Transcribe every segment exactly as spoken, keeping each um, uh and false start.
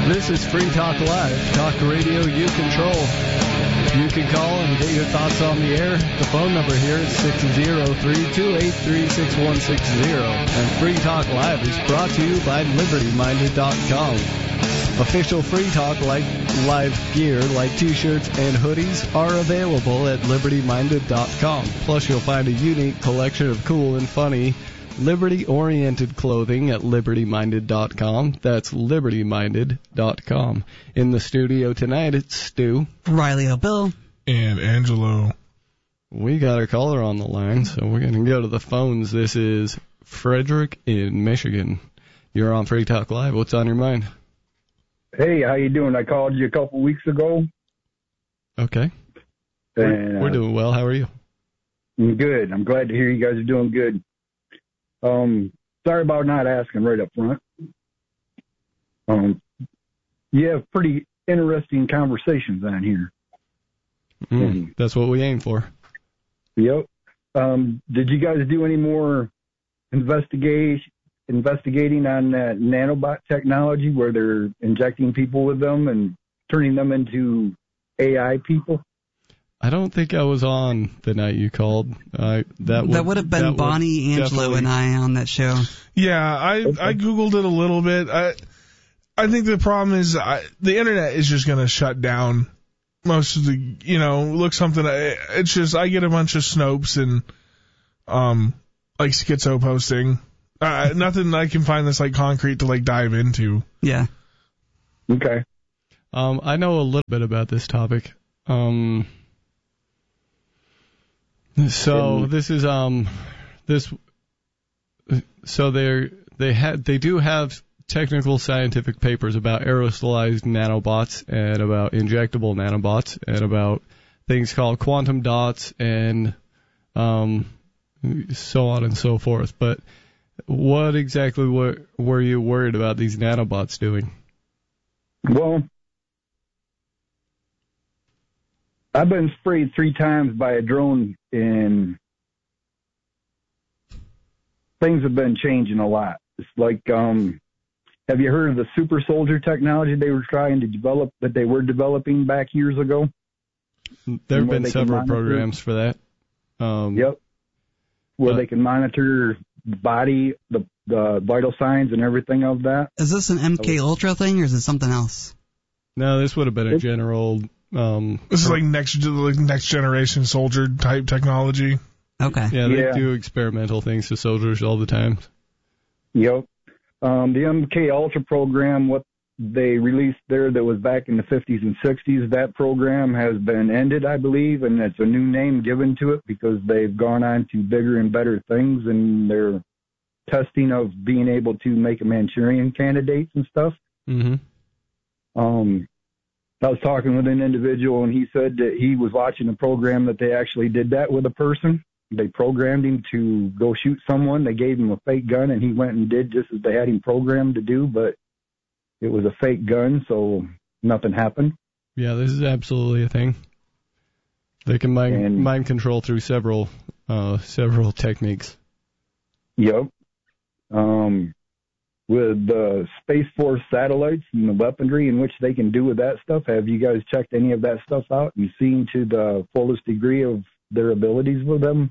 This is Free Talk Live, talk radio you control. You can call and get your thoughts on the air. The phone number here is six zero three, two eight three, six one six zero. And Free Talk Live is brought to you by Liberty Minded dot com. Official Free Talk Live gear like T-shirts and hoodies are available at Liberty Minded dot com. Plus, you'll find a unique collection of cool and funny Liberty-oriented clothing at Liberty Minded dot com. That's Liberty Minded dot com. In the studio tonight, it's Stu, Riley O'Bill, and Angelo. We got a caller on the line, so we're going to go to the phones. This is Frederick in Michigan. You're on Free Talk Live. What's on your mind? Hey, how you doing? I called you a couple weeks ago. Okay. And, uh, we're doing well. How are you? I'm good. I'm glad to hear you guys are doing good. Um, sorry about not asking right up front. Um, you have pretty interesting conversations on here. Mm, and, that's what we aim for. Yep. Um, did you guys do any more investigation, investigating on that nanobot technology where they're injecting people with them and turning them into A I people? I don't think I was on the night you called. Uh, that would, that would have been Bonnie, Angelo, and I on that show. Yeah, I okay. I Googled it a little bit. I I think the problem is I, the internet is just going to shut down most of the, you know, look something. It's just, I get a bunch of Snopes and, um, like schizo posting. Uh, nothing I can find that's like concrete to like dive into. Yeah. Okay. Um, I know a little bit about this topic. Um, so this is, um, this, so they're, they had, they do have technical scientific papers about aerosolized nanobots and about injectable nanobots and about things called quantum dots and, um, so on and so forth. But what exactly were, were you worried about these nanobots doing? Well, I've been sprayed three times by a drone, and things have been changing a lot. It's like, um, have you heard of the super soldier technology they were trying to develop, that they were developing back years ago? There have been several programs for that. Um, yep. Where but, they can monitor the body, the, the vital signs and everything of that. Is this an M K Ultra thing, or is it something else? No, this would have been a general... Um, this is like next like next generation soldier type technology. Okay. Yeah, they yeah. do experimental things to soldiers all the time. Yep. Um, the M K Ultra program, what they released there that was back in the fifties and sixties, that program has been ended, I believe, and it's a new name given to it because they've gone on to bigger and better things in their testing of being able to make a Manchurian candidates and stuff. Mm-hmm. Um, I was talking with an individual, and he said that he was watching a program that they actually did that with a person. They programmed him to go shoot someone. They gave him a fake gun, and he went and did just as they had him programmed to do, but it was a fake gun, so nothing happened. Yeah, this is absolutely a thing. They can mind, and, mind control through several uh, several techniques. Yep. Um, with the Space Force satellites and the weaponry in which they can do with that stuff, have you guys checked any of that stuff out and seen to the fullest degree of their abilities with them?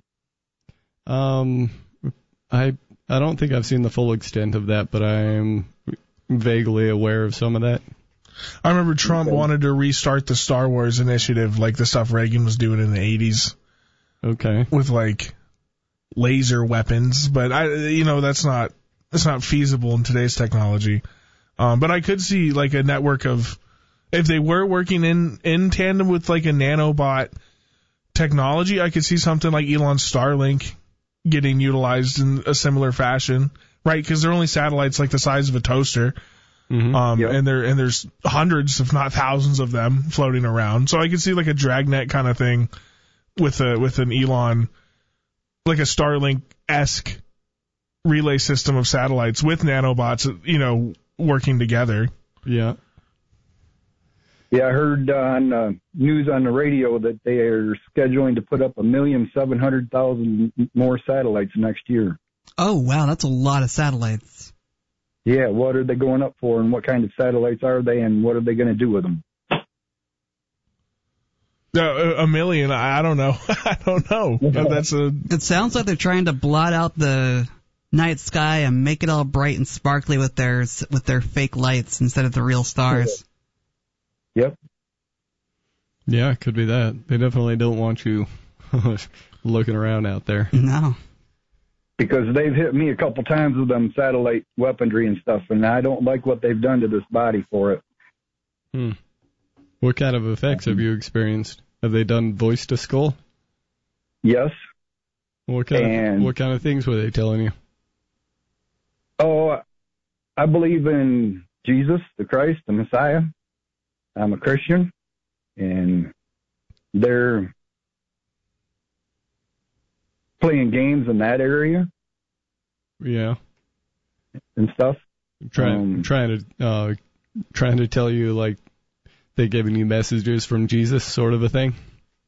Um, I I don't think I've seen the full extent of that, but I'm vaguely aware of some of that. I remember Trump okay. wanted to restart the Star Wars initiative, like the stuff Reagan was doing in the eighties. Okay. With like laser weapons, but I, you know, that's not that's not feasible in today's technology. Um, but I could see like a network of, if they were working in in tandem with like a nanobot technology, I could see something like Elon's Starlink getting utilized in a similar fashion, right? Because they're only satellites like the size of a toaster. Mm-hmm. Um, yep. and there and there's hundreds, if not thousands, of them floating around. So I could see like a dragnet kind of thing with a with an Elon, like a Starlink-esque relay system of satellites with nanobots, you know, working together. Yeah. Yeah, I heard on uh, news on the radio that they are scheduling to put up a million seven hundred thousand more satellites next year. Oh wow, that's a lot of satellites. Yeah, what are they going up for, and what kind of satellites are they, and what are they going to do with them? Uh, a million, I don't know. I don't know. That's a. It sounds like they're trying to blot out the night sky and make it all bright and sparkly with their with their fake lights instead of the real stars. Yep. Yeah, it could be that. They definitely don't want you looking around out there. No. Because they've hit me a couple times with them satellite weaponry and stuff, and I don't like what they've done to this body for it. Hmm. What kind of effects have you experienced? Have they done voice to skull? Yes. What kind and, of what kind of things were they telling you? Oh, I believe in Jesus, the Christ, the Messiah. I'm a Christian, and they're playing games in that area. Yeah. And stuff. Trying um, trying to uh, trying to tell you like they giving you messages from Jesus, sort of a thing.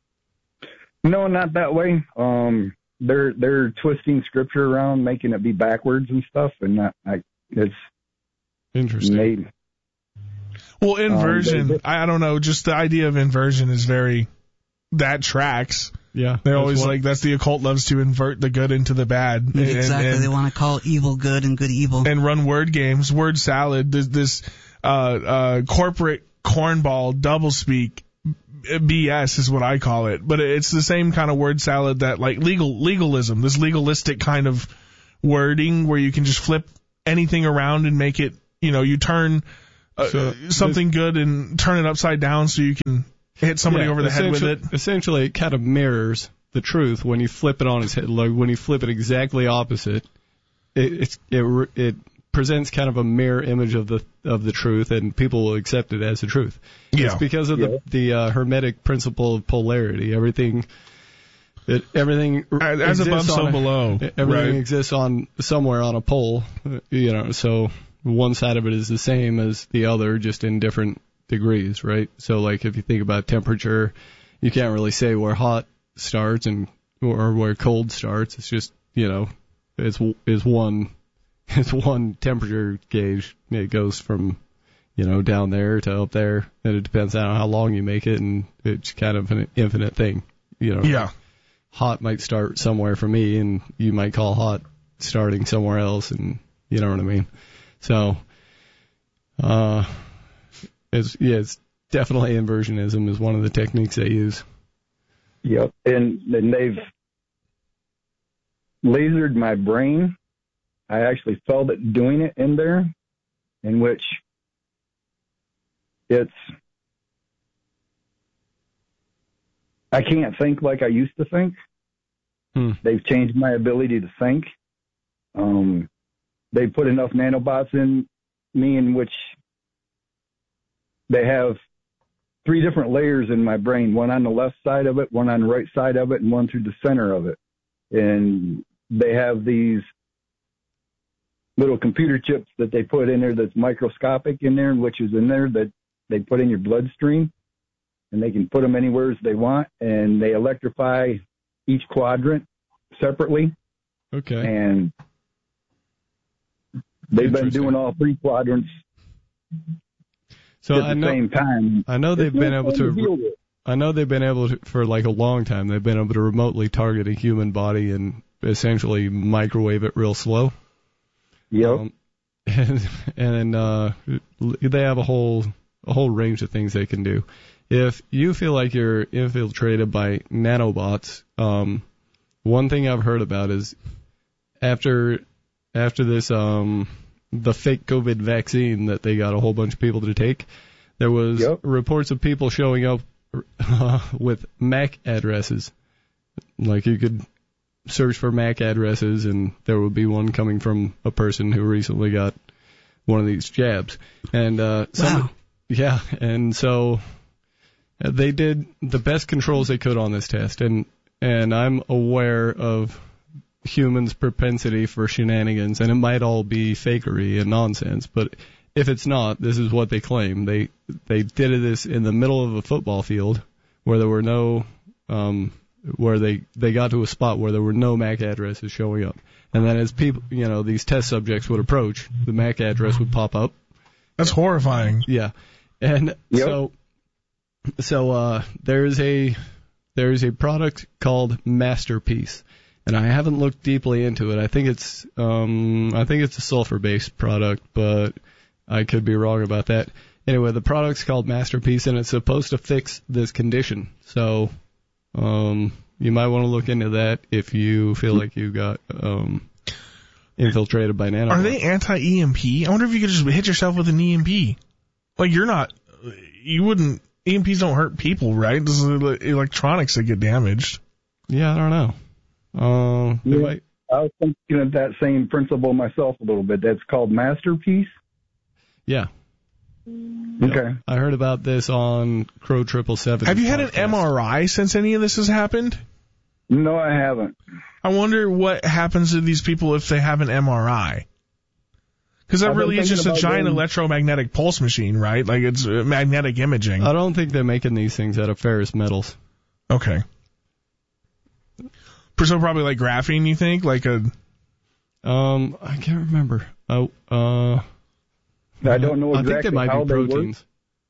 No, not that way. Um, they're they're twisting scripture around, making it be backwards and stuff, and that, I, it's interesting. Made, well, inversion. Um, they, I don't know. Just the idea of inversion is very. That tracks. Yeah, they're always what, like that's the occult loves to invert the good into the bad. Exactly, and, and, they want to call evil good and good evil, and run word games, word salad. This, this uh, uh, corporate cornball doublespeak B S is what I call it. But it's the same kind of word salad that like legal legalism, this legalistic kind of wording where you can just flip anything around and make it. You know, you turn uh, so something this, good and turn it upside down so you can. Hit somebody yeah, over the head with it. Essentially, it kind of mirrors the truth when you flip it on its head. Like when you flip it exactly opposite, it it's, it it presents kind of a mirror image of the of the truth, and people will accept it as the truth. Yeah. It's because of yeah. the the uh, Hermetic principle of polarity. Everything, it everything as above, so a, below. Everything right. exists on somewhere on a pole. You know, so one side of it is the same as the other, just in different degrees, right? So like if you think about temperature, you can't really say where hot starts and or where cold starts. It's just, you know, it's is one it's one temperature gauge. It goes from, you know, down there to up there, and it depends on how long you make it, and it's kind of an infinite thing. You know, yeah. Hot might start somewhere for me, and you might call hot starting somewhere else, and you know what I mean. So, uh. It's, yeah, it's definitely inversionism is one of the techniques they use. Yep, and, and they've lasered my brain. I actually felt it doing it in there, in which it's, I can't think like I used to think. Hmm. They've changed my ability to think. Um, they put enough nanobots in me in which they have three different layers in my brain, one on the left side of it, one on the right side of it, and one through the center of it. And they have these little computer chips that they put in there that's microscopic in there, which is in there that they put in your bloodstream. And they can put them anywhere as they want, and they electrify each quadrant separately. Okay. And they've been doing all three quadrants. So at I the know, same time. I know they've it's been no able to. to I know they've been able to for like a long time. They've been able to remotely target a human body and essentially microwave it real slow. Yep. Um, and and uh, they have a whole a whole range of things they can do. If you feel like you're infiltrated by nanobots, um, one thing I've heard about is after after this um. the fake COVID vaccine that they got a whole bunch of people to take, there was yep. reports of people showing up uh, with M A C addresses. Like you could search for M A C addresses, and there would be one coming from a person who recently got one of these jabs. And uh, some, wow. yeah, and so they did the best controls they could on this test, and and I'm aware of humans' propensity for shenanigans, and it might all be fakery and nonsense, but if it's not, this is what they claim. They they did this in the middle of a football field where there were no um, where they, they got to a spot where there were no M A C addresses showing up. And then as people, you know, these test subjects would approach, the M A C address would pop up. That's horrifying. Yeah. And Yep. so, so, uh, there's a, there's a product called Masterpiece. And I haven't looked deeply into it. I think it's, um, I think it's a sulfur-based product, but I could be wrong about that. Anyway, the product's called Masterpiece, and it's supposed to fix this condition. So, um, you might want to look into that if you feel like you got, um, infiltrated by nanobots. Are they anti-E M P? I wonder if you could just hit yourself with an E M P. Like, you're not, you wouldn't, E M Ps don't hurt people, right? This is electronics that get damaged. Yeah, I don't know. Um, Yeah. might, I was thinking of that same principle myself a little bit. That's called Masterpiece. yeah. Okay. I heard about this on Crow Triple Seven. Have you had an M R I since any of this has happened? No, I haven't. I wonder what happens to these people if they have an M R I. Because that I've been really is thinking just a about giant doing- electromagnetic pulse machine, right? Like, it's uh, magnetic imaging. I don't think they're making these things out of ferrous metals. Okay. So probably like graphene, you think? Like a... Um, I can't remember. Oh, uh, I don't know I think exactly they might how be they work. proteins.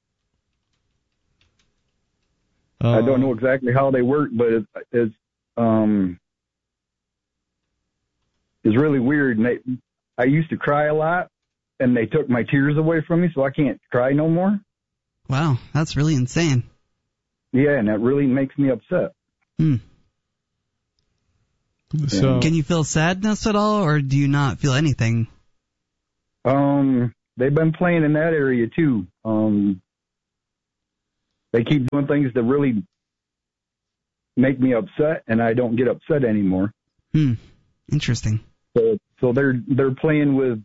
I don't Uh, know exactly how they work, but it's, it's um, it's really weird. And they, I used to cry a lot, and they took my tears away from me, so I can't cry no more. Wow, that's really insane. Yeah, and that really makes me upset. Hmm. So, Can you feel sadness at all, or do you not feel anything? Um, they've been playing in that area too. Um, they keep doing things that really make me upset, and I don't get upset anymore. Hmm. Interesting. So, so they're they're playing with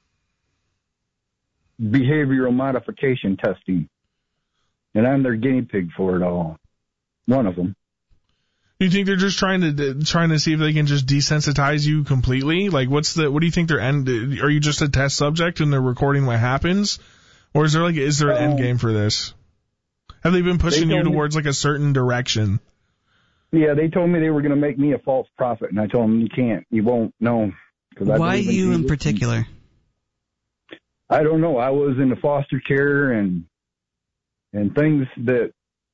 behavioral modification testing, and I'm their guinea pig for it all. One of them. You think they're just trying to trying to see if they can just desensitize you completely? Like, what's the? What do you think their end? Are you just a test subject and they're recording what happens, or is there like is there an Um, end game for this? Have they been pushing they you told me- towards like a certain direction? Yeah, they told me they were going to make me a false prophet, and I told them you can't, you won't, no. Cause I Why believe you in Jesus. particular? I don't know. I was in the foster care and and things that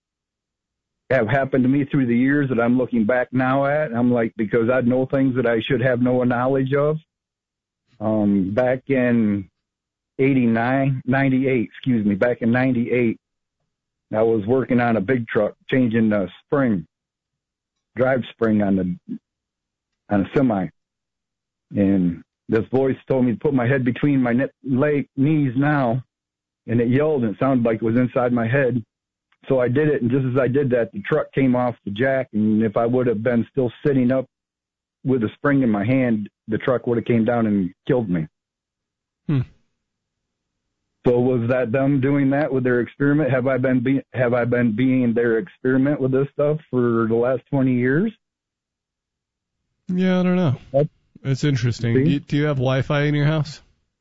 have happened to me through the years that I'm looking back now at. I'm like, because I know things that I should have no knowledge of. Um, back in eighty-nine, ninety-eight, excuse me, back in ninety-eight, I was working on a big truck, changing the spring, drive spring on the on a semi, and this voice told me to put my head between my ne- leg, knees now, and it yelled, and it sounded like it was inside my head. So I did it, and just as I did that, the truck came off the jack, and if I would have been still sitting up with a spring in my hand, the truck would have came down and killed me. Hmm. So was that them doing that with their experiment? Have I been be- have I been being their experiment with this stuff for the last twenty years? yeah, I don't know. What? It's interesting. See? Do you, do you have Wi-Fi in your house?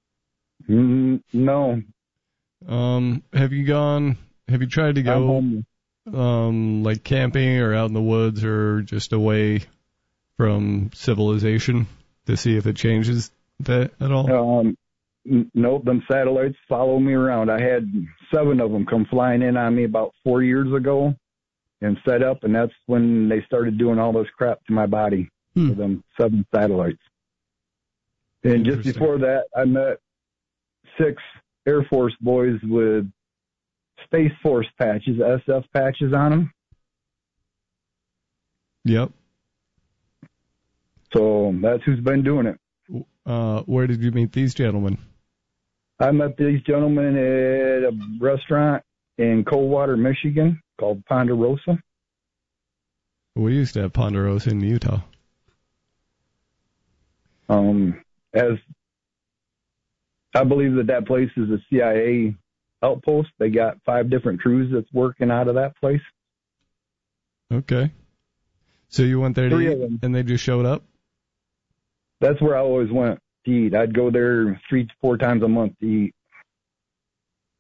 Mm, no. Um, have you gone? Have you tried to I'm go, homeless. um, like camping or out in the woods or just away from civilization to see if it changes that at all? Um, n- nope, them satellites follow me around. I had seven of them come flying in on me about four years ago and set up, and that's when they started doing all this crap to my body Hmm. with them seven satellites. And just Interesting. before that, I met six Air Force boys with Space Force patches, S F patches on them. Yep. So that's who's been doing it. Uh, where did you meet these gentlemen? I met these gentlemen at a restaurant in Coldwater, Michigan called Ponderosa. We used to have Ponderosa in Utah. Um, as I believe that that place is a C I A outpost. They got five different crews that's working out of that place. Okay. So you went there to Three eat, of them. and they just showed up? That's where I always went to eat. I'd go there three to four times a month to eat.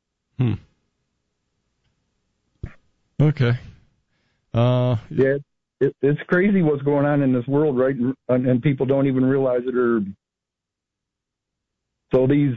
Hmm. Okay. Uh, Yeah, it, it's crazy what's going on in this world, right? And, and people don't even realize it. Or so these,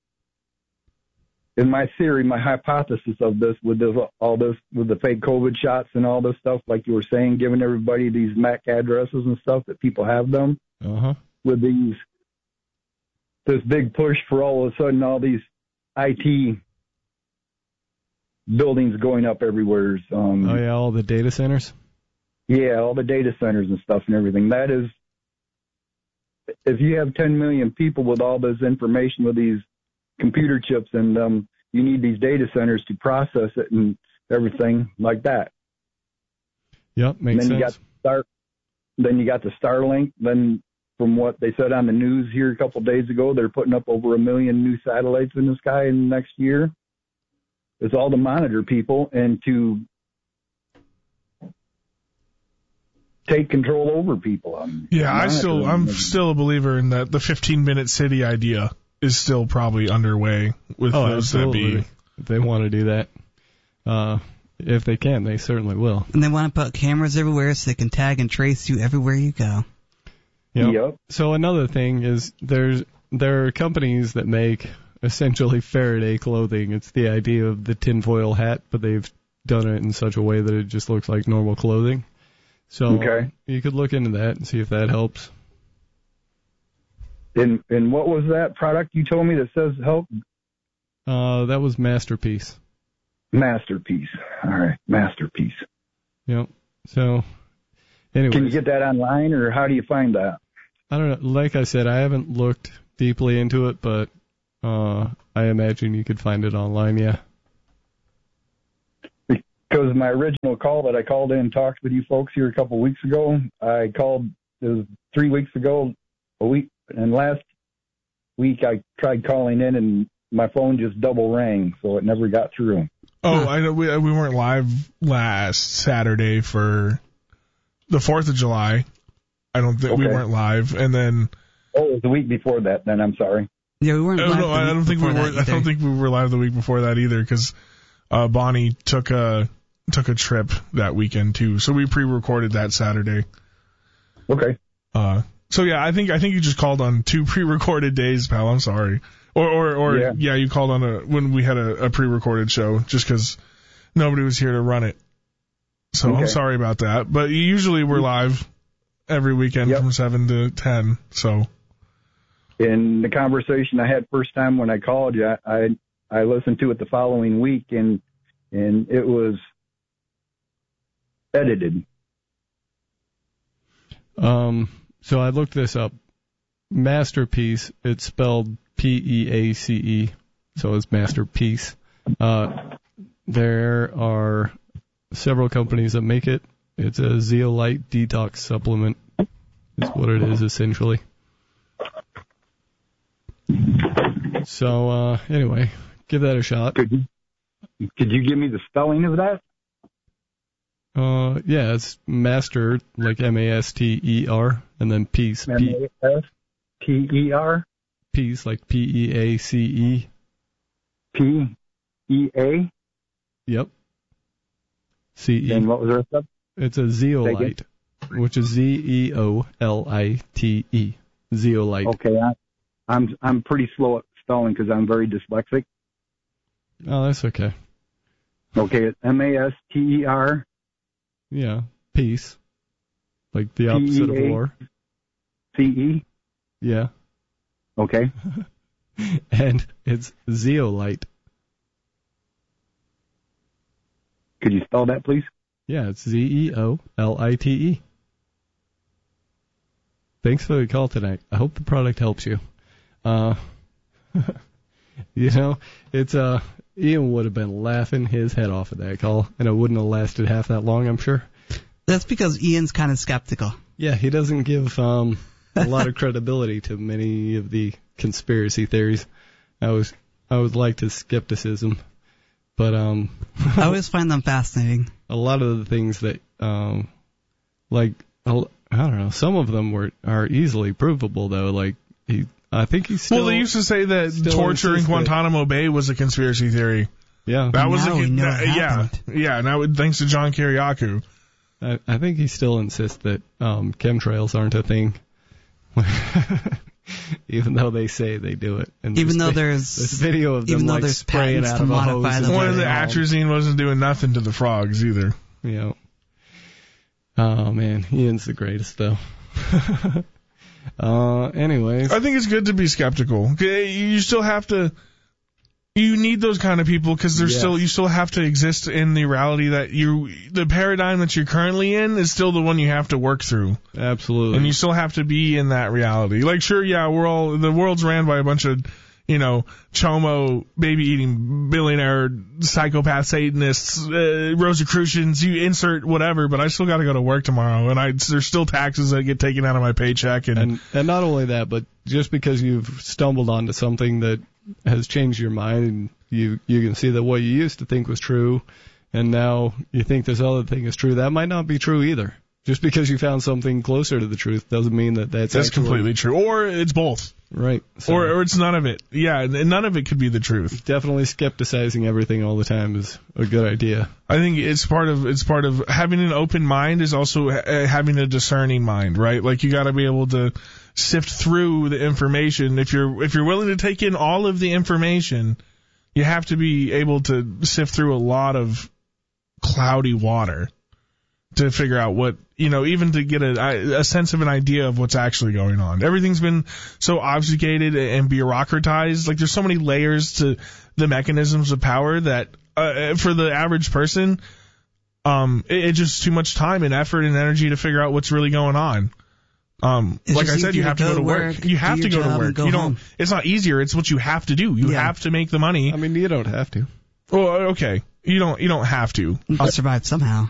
in my theory, my hypothesis of this, with this, all this, with the fake COVID shots and all this stuff, like you were saying, giving everybody these M A C addresses and stuff that people have them, Uh-huh. with these, this big push for all of a sudden all these I T buildings going up everywhere. Um, Oh, yeah, all the data centers? Yeah, all the data centers and stuff and everything. That is, if you have ten million people with all this information, with these computer chips, and um, you need these data centers to process it and everything like that. Yep, makes and then sense. You got Star, then you got the Starlink. Then, from what they said on the news here a couple of days ago, they're putting up over a million new satellites in the sky in the next year. It's all to monitor people and to take control over people. Um, Yeah, I still, I'm them. still a believer in that the fifteen minute city idea is still probably underway with Oh, those that absolutely. be. If they want to do that. Uh, if they can, they certainly will. And they want to put cameras everywhere so they can tag and trace you everywhere you go. Yep. Yep. So another thing is there's there are companies that make essentially Faraday clothing. It's the idea of the tinfoil hat, but they've done it in such a way that it just looks like normal clothing. So Okay. you could look into that and see if that helps. And and what was that product you told me that says help? Uh, that was Masterpiece. Masterpiece. All right, Masterpiece. Yep. So, anyway. Can you get that online, or how do you find that? I don't know. Like I said, I haven't looked deeply into it, but uh, I imagine you could find it online, yeah. Because my original call that I called in and talked with you folks here a couple of weeks ago, I called, it was three weeks ago, a week, and last week I tried calling in and my phone just double rang, so it never got through. Oh, I know we we weren't live last Saturday for the Fourth of July. I don't think we Okay. weren't live, and then Oh, it was the week before that. Then I'm sorry. Yeah, we weren't oh, live no, the I week don't think we before were. that I don't either. think we were live the week before that either, because uh, Bonnie took a took a trip that weekend too. So we pre-recorded that Saturday. Okay. Uh, so yeah, I think I think you just called on two pre-recorded days, pal. I'm sorry. Or or or yeah, Yeah. you called on a when we had a, a pre-recorded show, just because nobody was here to run it. So I'm Okay. sorry about that. But usually we're live every weekend Yep. from seven to ten. So In the conversation I had first time when I called you, I I, I listened to it the following week, and and it was edited. Um, so I looked this up. Masterpiece, it's spelled P E A C E, so it's Masterpiece. Uh, there are several companies that make it. It's a zeolite detox supplement, is what it is essentially. So, uh, anyway, give that a shot. Could you could you give me the spelling of that? Uh, yeah, it's master, like M A S T E R, and then peace, M P, A S T E R peace, like P E A C E. P E A. Yep. C E. And what was the rest of it? It's a zeolite, which is Z E O L I T E. Zeolite. Okay, I, I'm I'm pretty slow at spelling because I'm very dyslexic. Oh, that's okay. Okay, it's M A S T E R Yeah. Peace. Like the opposite of P E A. war. C E. Yeah. Okay. And it's zeolite. Could you spell that, please? Yeah, it's Z E O L I T E. Thanks for the call tonight. I hope the product helps you. Uh, you know, it's uh, Ian would have been laughing his head off at that call, and it wouldn't have lasted half that long, I'm sure. That's because Ian's kind of skeptical. Yeah, he doesn't give um, a lot of credibility to many of the conspiracy theories. I was I would like his skepticism, but um, I always find them fascinating. a lot of the things that um, like I don't know, some of them were are easily provable though. Like he, I think he's still. well, they used to say that still torture in insists that- Guantanamo Bay was a conspiracy theory. Yeah, That was Now a we know that- it yeah happened. yeah. Now thanks to John Kiriakou. I, I think he still insists that um, chemtrails aren't a thing, even though they say they do it. And even though vi- there's this video of them even though like there's spraying patents out to of a hose. modify the One of the weather. atrazine wasn't doing nothing to the frogs either. You know. Oh man, Ian's the greatest though. uh, anyways, I think it's good to be skeptical. You still have to. You need those kind of people because they're Yes. still you still have to exist in the reality that you the paradigm that you're currently in is still the one you have to work through, absolutely. and you still have to be in that reality. Like, sure, yeah, we're all the world's ran by a bunch of, you know, chomo baby eating billionaire psychopath Satanists, uh, Rosicrucians. You insert whatever, but I still got to go to work tomorrow, and I there's still taxes that get taken out of my paycheck, and and and not only that, but just because you've stumbled onto something that has changed your mind, and you you can see that what you used to think was true, and now you think this other thing is true, that might not be true either. Just because you found something closer to the truth doesn't mean that that's that's actually, completely true. Or it's both. right. So Or, or it's none of it. Yeah, and none of it could be the truth. definitely skepticizing everything all the time is a good idea. I think it's part of it's part of having an open mind is also ha- having a discerning mind, right? Like, you got to be able to sift through the information. If you're if you're willing to take in all of the information, you have to be able to sift through a lot of cloudy water to figure out what, you know, even to get a, a sense of an idea of what's actually going on. Everything's been so obfuscated and bureaucratized. Like, there's so many layers to the mechanisms of power that uh, for the average person, um, it, it's just too much time and effort and energy to figure out what's really going on. Um, It's like I just said, you easier have to go to work. work, You have do to your go to job, and work. go You don't. home. It's not easier. It's what you have to do. You Yeah. have to make the money. I mean, you don't have to. Well, okay. You don't. You don't have to. But survive somehow.